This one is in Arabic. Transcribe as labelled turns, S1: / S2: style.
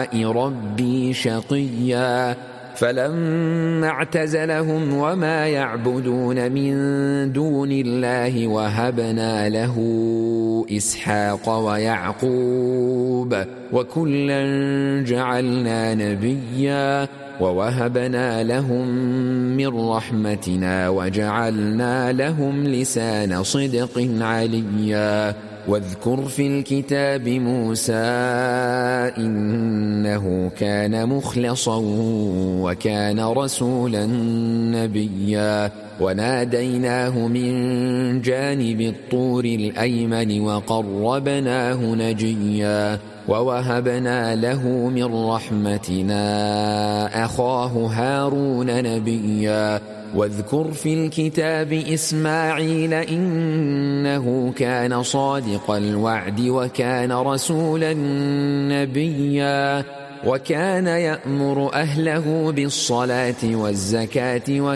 S1: دعاء ربي شقيا فلما اعتزلهم وما يعبدون من دون الله وهبنا له إسحاق ويعقوب وكلا جعلنا نبيا ووهبنا لهم من رحمتنا وجعلنا لهم لسان صدق عليا واذكر في الكتاب موسى إنه كان مخلصا وكان رسولا نبيا وناديناه من جانب الطور الأيمن وقربناه نجيا ووهبنا له من رحمتنا أخاه هارون نبيا واذكر في الكتاب إسماعيل إنه كان صادق الوعد وكان رسولا نبيا وكان يأمر أهله بالصلاة والزكاة